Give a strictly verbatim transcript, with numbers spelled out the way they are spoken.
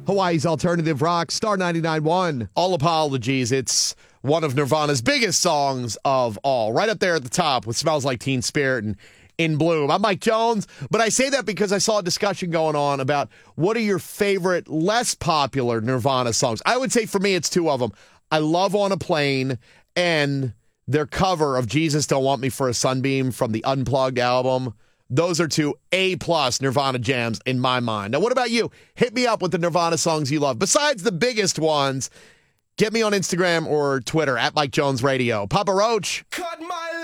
Hawaii's alternative rock, Star ninety-nine point one. All apologies. It's one of Nirvana's biggest songs of all. Right up there at the top with Smells Like Teen Spirit and In Bloom. I'm Mike Jones, but I say that because I saw a discussion going on about what are your favorite, less popular Nirvana songs. I would say for me, it's two of them. I love On a Plane and their cover of Jesus Don't Want Me for a Sunbeam from the Unplugged album. Those are two A-plus Nirvana jams in my mind. Now, what about you? Hit me up with the Nirvana songs you love. Besides the biggest ones, get me on Instagram or Twitter at Mike Jones Radio. Papa Roach. Cut my